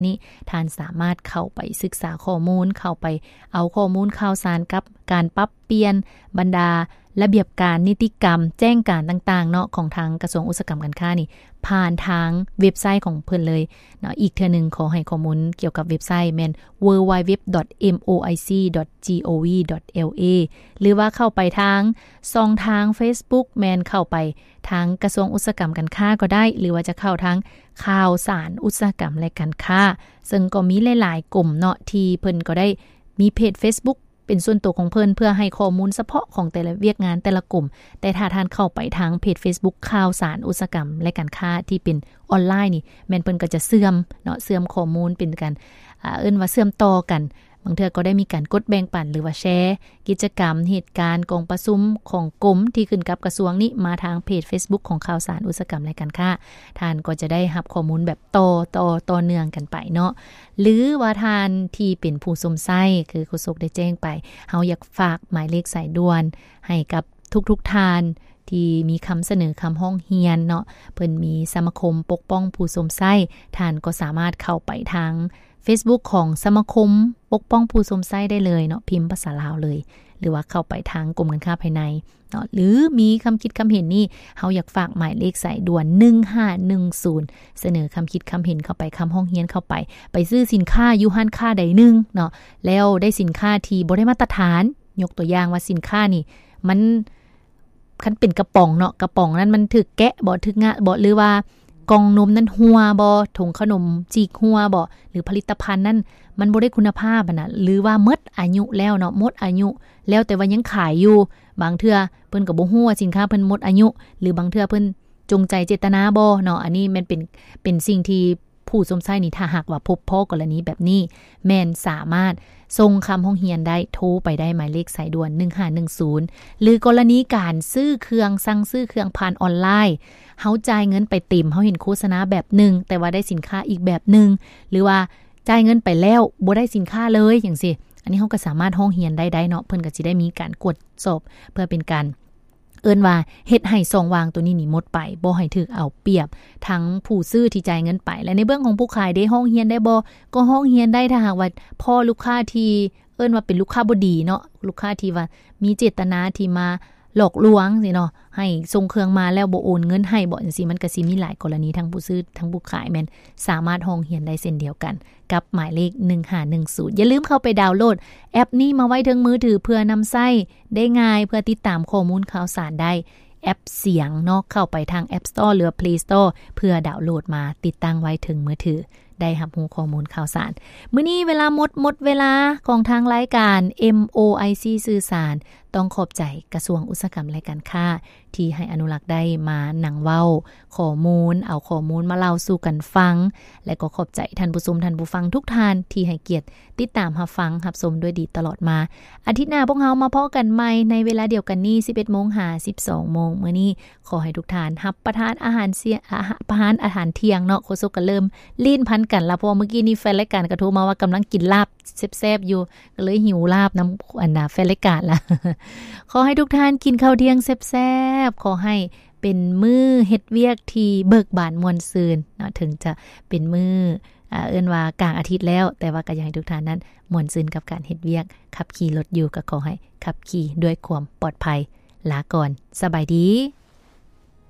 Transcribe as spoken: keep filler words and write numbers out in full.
นี้ท่านสามารถเข้าไปศึกษาข้อมูลเข้าไปเอาข้อมูลข่าวสารกับการปรับเปลี่ยนบรรดาระเบียบการนิติกรรมแจ้งการต่างๆเนาะของทางกระทรวงอุตสาหกรรมการค้านี่ผ่านทางเว็บไซต์ของเพิ่นเลยเนาะอีกเทื่อนึงขอให้ข้อมูลเกี่ยวกับเว็บไซต์แม่น ดับเบิลยู ดับเบิลยู ดับเบิลยู ดอท เอ็ม โอ ไอ ซี ดอท จี โอ วี ดอท แอล เอ หรือว่าเข้าไปทางช่องทาง Facebook แม่นเข้าไปทางกระทรวงอุตสาหกรรมการค้าก็ได้หรือว่าจะเข้าทางข่าวสารอุตสาหกรรมและการค้าซึ่งก็มีหลายๆกลุ่มเนาะที่เพิ่นก็ได้มีเพจ Facebookเป็นส่วนตัวของเพิ่นเพื่อให้ข้อมูลเฉพาะของแต่ละเวียกงานแต่ละกลุ่มแต่ถ้าท่านเข้าไปทางเพจ Facebook ข่าวสารอุตสาหกรรมและการค้าที่เป็นออนไลน์นี่แม่นเพิ่นก็จะเสื่อมเนาะเสื่อมข้อมูลเป็นกันอ่าเอิ้นว่าเสื่อมต่อกันบางเทื่อก็ได้มีการกดแบ่งปันหรือว่าแชร์กิจกรรมเหตุการณ์กองประชุมของกรมที่ขึ้นกับกระทรวงนี้มาทางเพจ Facebook ของข่าวสารอุตสาหกรรมและการค้าท่านก็จะได้รับข้อมูลแบบต่อต่อต่อเนื่องกันไปเนาะหรือว่าท่านที่เป็นผู้สมไส้คือโฆษกได้แจ้งไปเฮาอยากฝากหมายเลขสายด่วนให้กับทุกๆท่านที่มีคำเสนอคำห้องเฮียนเนาะเพิ่นมีสมาคมปกป้องผู้สมไส้ท่านก็สามารถเข้าไปทาง Facebook ของสมาคมปกป้องผู้สมไส้ได้เลยเนาะพิมพ์ภาษาลาวเลยหรือว่าเข้าไปทางกรมการค้าภายในเนาะหรือมีคำคิดคำเห็นนี่เฮาอยากฝากหมายเลขสายด่วนหนึ่งห้าหนึ่งศูนย์เสนอคำคิดคำเห็นเข้าไปคำห้องเฮียนเข้าไปไปซื้อสินค้าอยู่ห้านค้าใดนึงเนาะแล้วได้สินค้าที่บ่ได้มาตรฐานยกตัวอย่างว่าสินค้านี่มันคันเป็นกระป๋องเนาะกระป๋องนั้นมันถึกแกะบ่ถึกงะบ่หรือว่ากล่องนมนั้นหัวบ่ถุงขนมจีกหัวบ่หรือผลิตภัณฑ์นั้นมันบ่ได้คุณภาพน่ะหรือว่าหมดอายุแล้วเนาะหมดอายุแล้วแต่ว่ายังขายอยู่บางเทื่อเพิ่นก็บ่ฮู้ว่าสินค้าเพิ่นหมดอายุหรือบางเทื่อเพิ่นจงใจเจตนาบ่เนาะอันนี้มันเป็นเป็นสิ่งที่ผู้สมไส้นี่ถ้าหากว่าพบพอกรณีแบบนี้แม่นสามารถส่งคำห้องเฮียนได้โทรไปได้หมายเลขสายด่วนหนึ่งห้าหนึ่งศูนย์หรือกรณีการซื้อเครื่องสั่งซื้อเครื่องผ่านออนไลน์เฮาจ่ายเงินไปเต็มเฮาเห็นโฆษณาแบบนึงแต่ว่าได้สินค้าอีกแบบนึงหรือว่าจ่ายเงินไปแล้วบ่ได้สินค้าเลยจังซี่อันนี้เฮาก็สามารถห้องเฮียนได้ได้เนาะเพิ่นก็สิได้มีการกวดสอบเพื่อเป็นการเอิ้นว่าเฮ็ดให้สองวางตัวนี้นี่หมดไปบ่ให้ถูกเอาเปรียบทั้งผู้ซื้อที่จ่ายเงินไปและในเบื้องของผู้ขายได้ห้องเฮียนได้บ่ก็ห้องเฮียนได้ถ้าหากว่าพอลูกค้าที่เอิ้นว่าเป็นลูกค้าบ่ดีเนาะลูกค้าที่ว่ามีเจตนาที่มาหลอกลวงสิเนาะให้ส่งเครื่องมาแล้วบ่โอนเงินให้บ่จังซี่มันก็สิมีหลายกรณีทั้งผู้ซื้อทั้งผู้ขายแม่นสามารถห้องเฮียนได้เช่นเดียวกันกับหมายเลขหนึ่งห้าหนึ่งศูนย์อย่าลืมเข้าไปดาวน์โหลดแอปนี้มาไว้ถึงมือถือเพื่อนำใช้ได้ง่ายเพื่อติดตามข้อมูลข่าวสารได้แอปเสียงเนาะเข้าไปทาง App Store หรือ Play Store เพื่อดาวน์โหลดมาติดตั้งไว้ถึงมือถือได้รับรู้ข้อมูลข่าวสารมื้อนี้เวลาหมดหมดเวลาของทางรายการ เอ็ม โอ ไอ ซี สื่อสารต้องขอบใจกระทรวงอุตสาหกรรมและการค้าที่ให้อนุรักษ์ได้มานั่งเว้าข้อมูลเอาข้อมูลมาเล่าสู่กันฟังและก็ขอบใจท่านผู้ชมท่านผู้ฟังทุกท่านที่ให้เกียรติติดตามรับฟังรับชมด้วยดีตลอดมาอาทิตย์หน้าพวกเรามาพบกันใหม่ในเวลาเดียวกันนี้ สิบเอ็ดโมง ห้าสิบสองโมงมื้อนี้ขอให้ทุกท่านรับประทานอาหารเสียอาหารอาหารเที่ยงเนาะโคซกก็เริ่มลิ้นพันกันแล้วเพราะเมื่อกี้นี้แฟนรายการก็โทรมาว่ากำลังกินลาบแซ่บๆอยู่ก็เลยหิวลาบน้ำอันน่ะแฟนรายการล่ะขอให้ทุกท่านกินข้าวเที่ยงแซ่บๆขอให้เป็นมื้อเฮ็ดเวียกที่เบิกบานม่วนซื่นเนาะถึงจะเป็นมื้ออ่าเอิ้นว่ากลางอาทิตย์แล้วแต่ว่าก็อยากให้ทุกท่านนั้นม่วนซื่นกับการเฮ็ดเวียกขับขี่รถอยู่ก็ขอให้ขับขี่ด้วยความปลอดภัยลาก่อนสบายดี